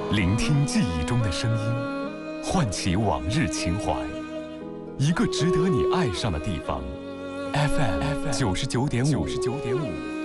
聆听记忆中的声音，唤起往日情怀。一个值得你爱上的地方。FM 99.5。